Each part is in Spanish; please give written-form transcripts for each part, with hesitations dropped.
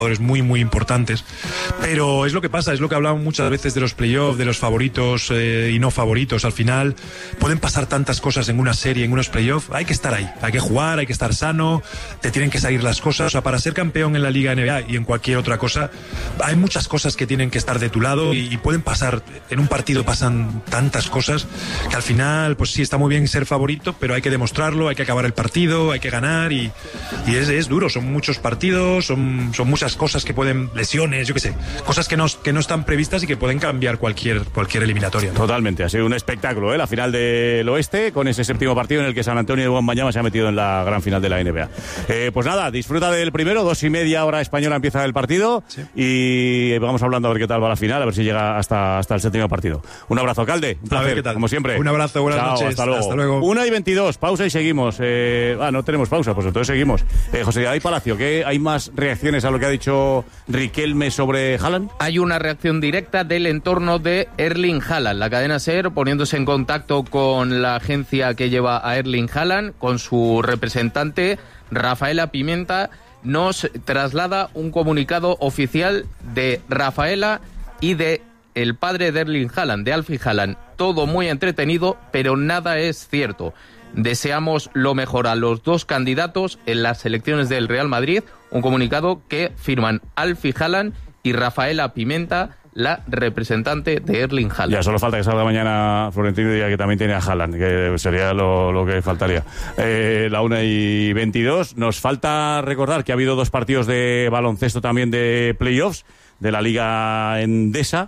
muy muy importantes, pero es lo que pasa, es lo que hablamos muchas veces de los playoffs, de los favoritos y no favoritos. Al final pueden pasar tantas cosas en una serie, en unos playoffs. Hay que estar ahí, hay que jugar, hay que estar sano, te tienen que salir las cosas. O sea, para ser campeón en la Liga NBA y en cualquier otra cosa, hay muchas cosas que tienen que estar de tu lado y pueden pasar, en un partido pasan tantas cosas que al final, pues sí, está muy bien ser favorito, pero hay que demostrarlo, hay que acabar el partido, hay que ganar y es duro, son muchos partidos, son muchas cosas que pueden, lesiones, yo qué sé, cosas que no están previstas y que pueden cambiar cualquier eliminatoria, ¿no? Totalmente, ha sido un espectáculo, la final del Oeste, con ese séptimo partido en el que San Antonio de Wembanyama se ha metido en la gran final de la NBA. Pues nada, disfruta del primero, 2:30 hora española empieza el partido, sí. Y vamos hablando a ver qué tal va la final, a ver si llega hasta el séptimo partido. Un abrazo, Calde, un placer, qué tal. Como siempre. Un abrazo, buenas noches. Hasta luego. 1:22, pausa y seguimos. No tenemos pausa, pues entonces seguimos. José David Palacio, ¿qué hay más reacciones a lo que ha dicho Riquelme sobre Haaland? Hay una reacción directa del entorno de Erling Haaland. La cadena SER poniéndose en contacto con la agencia que lleva a Erling Haaland, con su representante Rafaela Pimenta, nos traslada un comunicado oficial de Rafaela y de el padre de Erling Haaland, de Alfie Haaland. Todo muy entretenido, pero nada es cierto. Deseamos lo mejor a los dos candidatos en las elecciones del Real Madrid. Un comunicado que firman Alfie Haaland y Rafaela Pimenta, la representante de Erling Haaland. Ya solo falta que salga mañana Florentino y diga que también tiene a Haaland, que sería lo que faltaría. La 1:22. Nos falta recordar que ha habido 2 partidos de baloncesto también de playoffs de la Liga Endesa.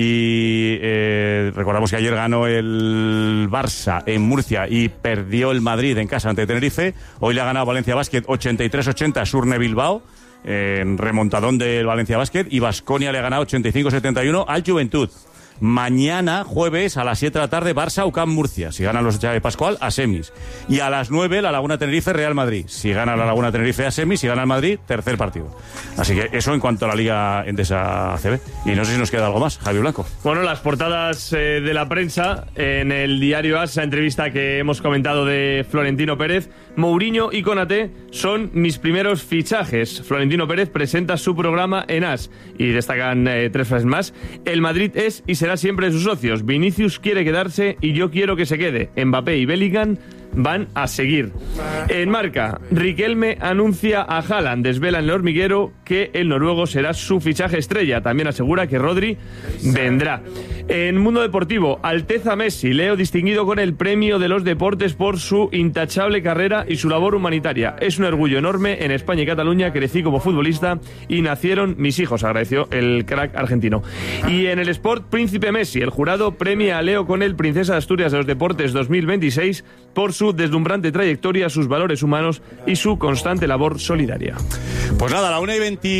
Y recordamos que ayer ganó el Barça en Murcia y perdió el Madrid en casa ante Tenerife. Hoy le ha ganado Valencia Basket 83-80 Surne Bilbao, en remontadón del Valencia Basket, y Baskonia le ha ganado 85-71 al Juventud. Mañana, jueves, a las 7 de la tarde, Barça UCAM Murcia. Si ganan los de Pascual, a semis. Y a las 9, la Laguna Tenerife Real Madrid. Si gana la Laguna Tenerife, a semis. Si gana el Madrid, tercer partido. Así que eso en cuanto a la Liga Endesa ACB. Y no sé si nos queda algo más, Javi Blanco. Bueno, las portadas de la prensa en el diario AS, esa entrevista que hemos comentado de Florentino Pérez. Mourinho y Konaté son mis primeros fichajes. Florentino Pérez presenta su programa en AS y destacan 3 frases más. El Madrid es y será siempre de sus socios. Vinicius quiere quedarse y yo quiero que se quede. Mbappé y Bellingham van a seguir. En Marca, Riquelme anuncia a Haaland, desvela en el hormiguero que el noruego será su fichaje estrella. También asegura que Rodri vendrá. En Mundo Deportivo, Alteza Messi, Leo distinguido con el premio de los deportes por su intachable carrera y su labor humanitaria. Es un orgullo enorme. En España y Cataluña crecí como futbolista y nacieron mis hijos, agradeció el crack argentino. Y en el Sport, Príncipe Messi, el jurado premia a Leo con el Princesa de Asturias de los Deportes 2026 por su deslumbrante trayectoria, sus valores humanos y su constante labor solidaria. Pues nada, a la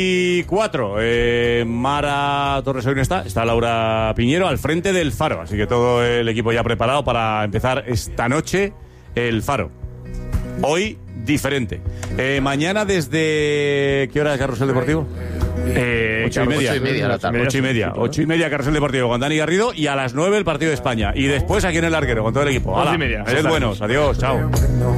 1:24. Mara Torres hoy no está Laura Piñero al frente del Faro, así que todo el equipo ya preparado para empezar esta noche el Faro. Hoy diferente. Mañana desde... ¿Qué hora es Carrusel Deportivo? 8:30 de la tarde. 8:30 Carrusel Deportivo con Dani Garrido, y a las 9 el partido de España. Y después aquí en el Larguero con todo el equipo. ¡Hala! Sed buenos. Adiós. Chao.